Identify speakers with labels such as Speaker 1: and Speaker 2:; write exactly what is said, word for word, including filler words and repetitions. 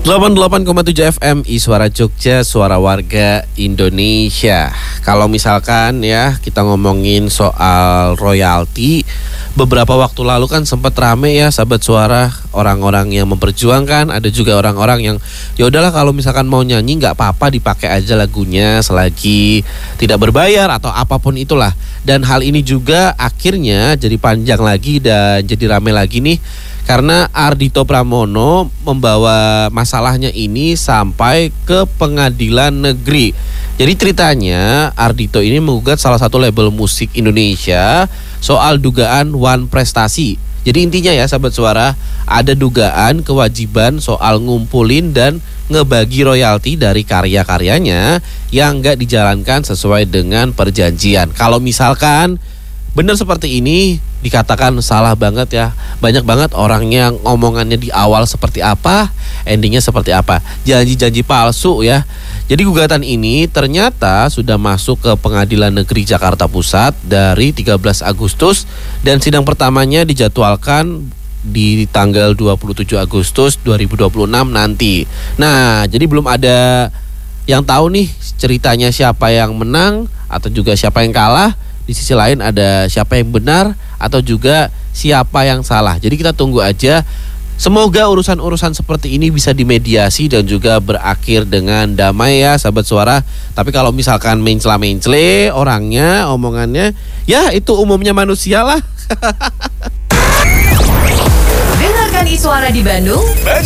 Speaker 1: delapan puluh delapan koma tujuh F M I Suara Jogja, suara warga Indonesia. Kalau misalkan ya kita ngomongin soal royalti, beberapa waktu lalu kan sempat rame ya sahabat suara, orang-orang yang memperjuangkan, ada juga orang-orang yang ya udahlah kalau misalkan mau nyanyi nggak apa-apa dipakai aja lagunya selagi tidak berbayar atau apapun itulah. Dan hal ini juga akhirnya jadi panjang lagi dan jadi rame lagi nih karena Ardhito Pramono membawa masalahnya ini sampai ke pengadilan negeri. Jadi ceritanya Ardhito ini menggugat salah satu label musik Indonesia soal dugaan wan prestasi. Jadi intinya ya sahabat suara, ada dugaan kewajiban soal ngumpulin dan ngebagi royalti dari karya-karyanya yang nggak dijalankan sesuai dengan perjanjian. Kalau misalkan benar seperti ini, dikatakan salah banget ya. Banyak banget orang yang ngomongannya di awal seperti apa, endingnya seperti apa. Janji-janji palsu ya. Jadi gugatan ini ternyata sudah masuk ke Pengadilan Negeri Jakarta Pusat dari tiga belas Agustus dan sidang pertamanya dijadwalkan di tanggal dua puluh tujuh Agustus dua ribu dua puluh enam nanti. Nah, jadi belum ada yang tahu nih ceritanya siapa yang menang atau juga siapa yang kalah. Di sisi lain ada siapa yang benar atau juga siapa yang salah. Jadi kita tunggu aja. Semoga urusan-urusan seperti ini bisa dimediasi dan juga berakhir dengan damai ya sahabat suara. Tapi kalau misalkan mencela-mencele orangnya, omongannya, ya itu umumnya manusia lah.
Speaker 2: Dengarkan iSuara di Bandung.